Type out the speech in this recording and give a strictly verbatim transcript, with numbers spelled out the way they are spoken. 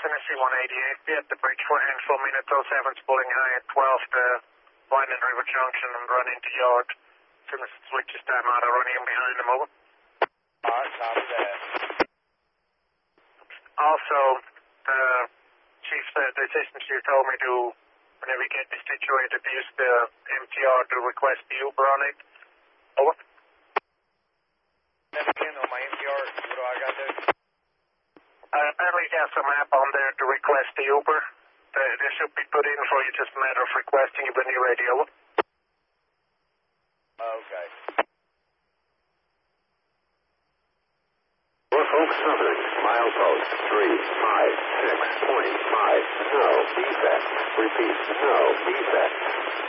Tennessee one eighty-eight, be at the bridge for handful minute oh seven, pulling high at twelve, the Winding River Junction and run into yard. As soon as it switches time out, I'll run in behind them, over. Alright, copy that. Also, the chief said, the assistant chief told me to, whenever you get this situated, use the M T R to request the Uber on it. Over. And again, on my M T R, what do I got there? Uh, apparently you have some app on there to request the Uber. The, this should be put in for you, just a matter of requesting it when you're ready. Over. Okay. Norfolk Southern, milepost three five six point five, no defect. Repeat, no defect.